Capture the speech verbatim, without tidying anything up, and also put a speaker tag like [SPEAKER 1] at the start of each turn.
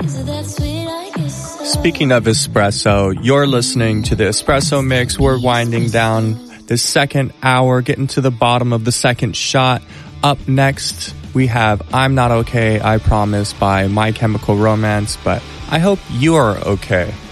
[SPEAKER 1] Speaking of espresso, you're listening to the Espresso Mix. We're winding down the second hour, getting to the bottom of the second shot. Up next, we have I'm Not Okay, I Promise by My Chemical Romance, but I hope you are okay.